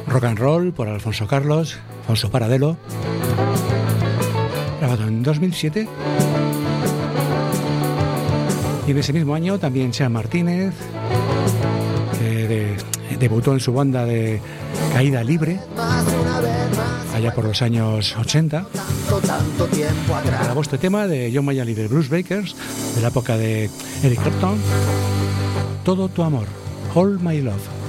Rock and Roll por Alfonso Carlos, Alfonso Paradelo, grabado en 2007. Y en ese mismo año también Chea Martínez, que debutó en su banda de Caída Libre, allá por los años 80. Grabó este tema de John Mayall y de Bruce Bakers, de la época de Eric Clapton, Todo tu amor, All My Love.